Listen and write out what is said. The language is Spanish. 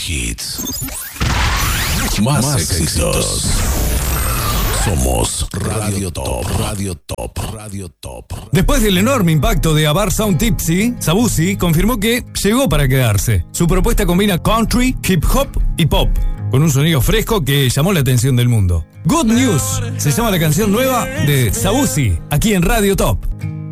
hits. Más éxitos. Somos Radio Top, Radio Top, Radio Top. Después del enorme impacto de A Bar Sound Tipsy, Sabusi confirmó que llegó para quedarse. Su propuesta combina country, hip hop y pop, con un sonido fresco que llamó la atención del mundo. Good News se llama la canción nueva de Sabusi, aquí en Radio Top.